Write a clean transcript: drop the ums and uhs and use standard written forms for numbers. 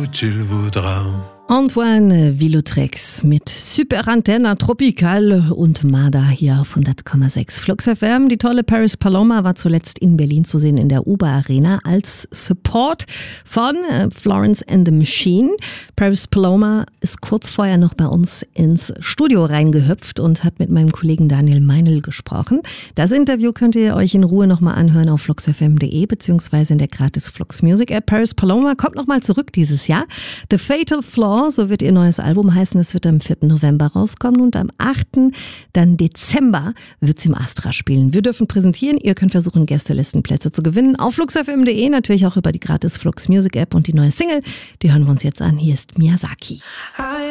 tu le voudras. Antoine Vilotrex mit Super Antenna Tropical und Mada hier auf 100,6 Flux FM. Die tolle Paris Paloma war zuletzt in Berlin zu sehen in der Uber Arena als Support von Florence and the Machine. Paris Paloma ist kurz vorher noch bei uns ins Studio reingehüpft und hat mit meinem Kollegen Daniel Meinl gesprochen. Das Interview könnt ihr euch in Ruhe nochmal anhören auf fluxfm.de beziehungsweise in der gratis Flux Music App. Paris Paloma kommt nochmal zurück dieses Jahr. The Fatal Flaw, so wird ihr neues Album heißen. Es wird am 4. November rauskommen und am 8. dann Dezember wird sie im Astra spielen. Wir dürfen präsentieren. Ihr könnt versuchen, Gästelistenplätze zu gewinnen. Auf fluxfm.de, natürlich auch über die gratis Flux Music App und die neue Single. Die hören wir uns jetzt an. Hier ist Miyazaki.